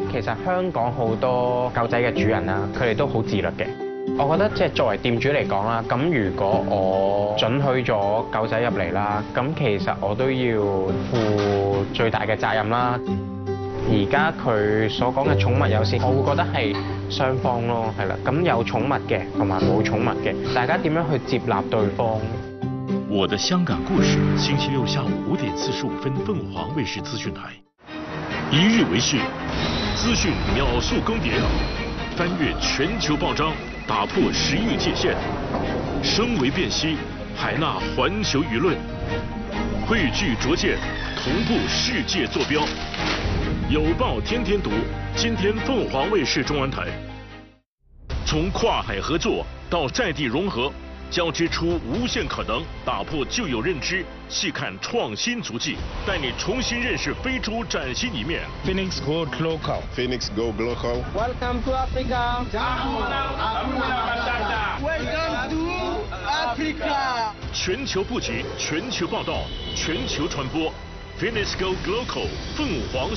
其實香港好多狗仔嘅主人啦，佢哋都好自律嘅。我覺得即係作為店主嚟講啦，咁如果我准許咗狗仔入嚟啦，咁其實我都要負最大嘅責任啦。而家佢所講嘅寵物友善，我會覺得係雙方咯，係啦。咁有寵物嘅同埋冇寵物嘅，大家點樣去接納對方？ 我的香港故事，星期六下午5點45分，鳳凰衛視資訊台。一日為視，資訊秒速更迭，翻越全球報章，打破時域界限，聲為辨析，海納環球輿論，匯聚拙見，同步世界坐標。有報天天讀，今天鳳凰衛視中文台。從跨海合作到在地融合，交織出無限可能，打破舊有認知，細看創新足跡，帶你重新認識非洲嶄新一面。 Phoenix Go Global. Phoenix Go Global. Welcome to Africa. Welcome to Africa. 全球布局，全球報道，全球傳播。Phoenix Go Global 鳳凰